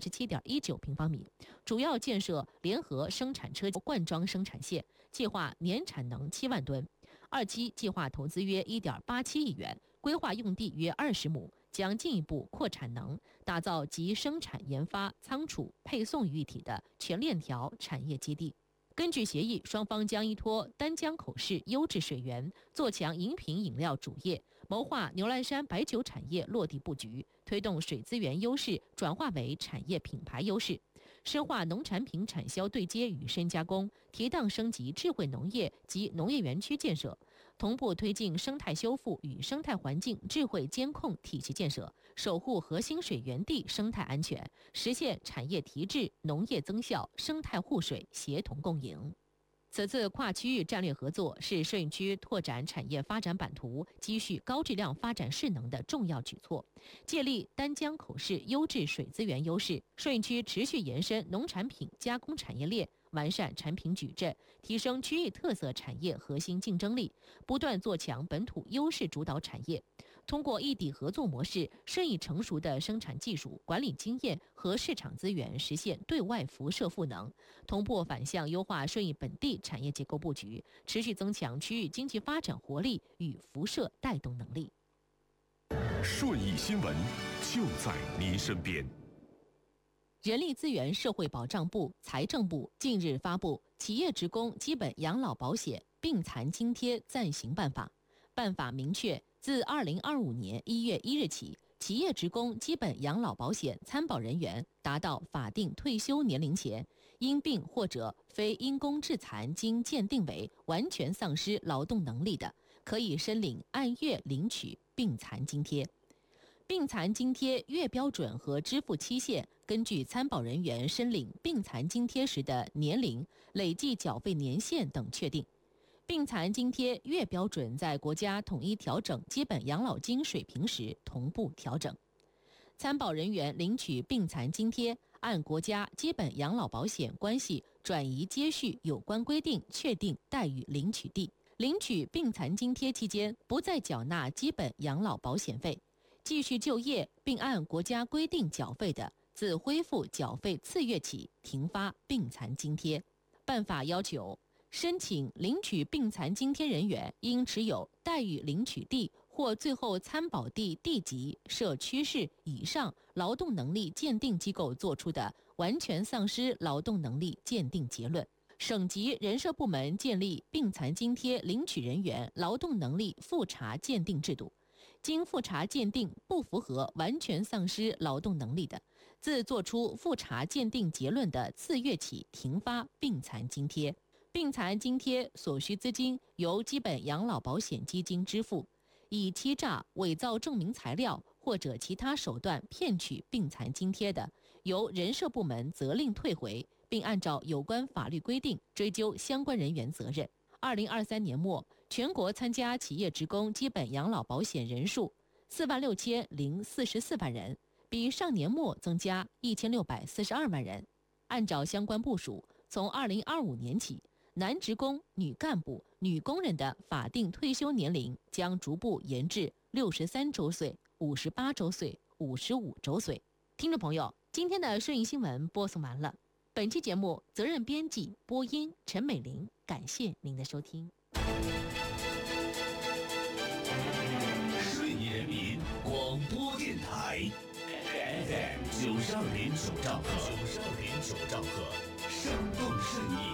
87.19平方米，主要建设联合生产车灌装生产线，计划年产能7万吨。2期计划投资约1.87亿元，规划用地约20亩，将进一步扩产能，打造集生产研发、仓储、配送于一体的全链条产业基地。根据协议，双方将依托丹江口市优质水源，做强饮品饮料主业，谋划牛栏山白酒产业落地布局，推动水资源优势转化为产业品牌优势，深化农产品产销对接与深加工，提档升级智慧农业及农业园区建设，同步推进生态修复与生态环境智慧监控体系建设，守护核心水源地生态安全，实现产业提质、农业增效、生态护水协同共赢。此次跨区域战略合作是顺义区拓展产业发展版图、积蓄高质量发展势能的重要举措。借力丹江口市优质水资源优势，顺义区持续延伸农产品加工产业链，完善产品矩阵，提升区域特色产业核心竞争力，不断做强本土优势主导产业。通过异地合作模式，顺义成熟的生产技术、管理经验和市场资源，实现对外辐射赋能，同步反向优化顺义本地产业结构布局，持续增强区域经济发展活力与辐射带动能力。 顺义新闻就在您身边。 人力资源社会保障部、财政部近日发布《企业职工基本养老保险病残津贴暂行办法》。办法明确，自2025年1月1日起，企业职工基本养老保险参保人员达到法定退休年龄前，因病或者非因公致残经鉴定为完全丧失劳动能力的，可以申领按月领取病残津贴。病残津贴月标准和支付期限根据参保人员申领病残津贴时的年龄、累计缴费年限等确定。病残津贴月标准在国家统一调整基本养老金水平时同步调整。参保人员领取病残津贴，按国家基本养老保险关系转移接续有关规定确定待遇领取地。领取病残津贴期间不再缴纳基本养老保险费，继续就业并按国家规定缴费的，自恢复缴费次月起停发病残津贴。办法要求，申请领取病残津贴人员应持有待遇领取地或最后参保地地级、社区市以上劳动能力鉴定机构作出的完全丧失劳动能力鉴定结论。省级人社部门建立病残津贴领取人员劳动能力复查鉴定制度，经复查鉴定不符合完全丧失劳动能力的，自作出复查鉴定结论的次月起停发病残津贴。病残津贴所需资金由基本养老保险基金支付，以欺诈、伪造证明材料或者其他手段骗取病残津贴的，由人社部门责令退回，并按照有关法律规定追究相关人员责任。2023年末，全国参加企业职工基本养老保险人数46044万人，比上年末增加1642万人。按照相关部署，从2025年起，男职工、女干部、女工人的法定退休年龄将逐步延至63周岁、58周岁、55周岁。听众朋友，今天的顺义新闻播送完了。本期节目责任编辑播音陈美玲，感谢您的收听。 顺义人民广播电台 FM 92.9兆赫，生动顺义。